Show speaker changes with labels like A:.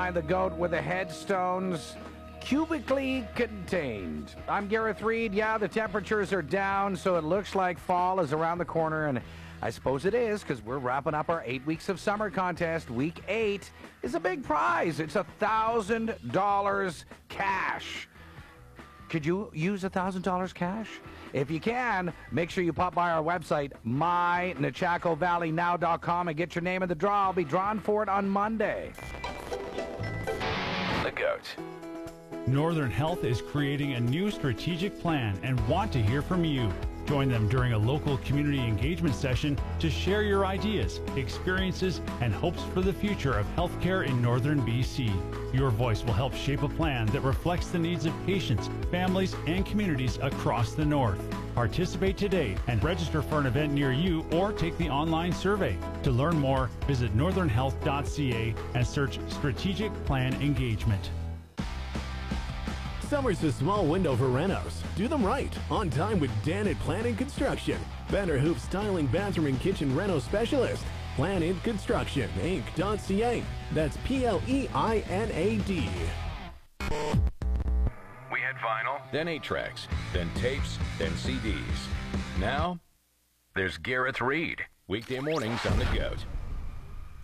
A: The goat with the headstones cubically contained. I'm Gareth Reed. Yeah, the temperatures are down, so it looks like fall is around the corner, and I suppose it is because we're wrapping up our 8 weeks of summer contest. Week 8 is a big prize. It's $1,000 cash. Could you use $1,000 cash? If you can, make sure you pop by our website, mynechacovalleynow.com, and get your name in the draw. I'll be drawn for it on Monday.
B: The GOAT.
C: Northern Health is creating a new strategic plan and want to hear from you. Join them during a local community engagement session to share your ideas, experiences, and hopes for the future of healthcare in Northern BC. Your voice will help shape a plan that reflects the needs of patients, families, and communities across the North. Participate today and register for an event near you or take the online survey. To learn more, visit northernhealth.ca and search Strategic Plan Engagement.
D: Summer's a small window for renos. Do them right, on time with Dan at Plan & Construction. Banner Hoop Styling Bathroom and Kitchen Reno Specialist. Plan & Construction, Inc.ca. That's P-L-E-I-N-A-D.
B: We had vinyl, then 8-tracks, then tapes, then CDs. Now, there's Gareth Reed. Weekday mornings on The GOAT.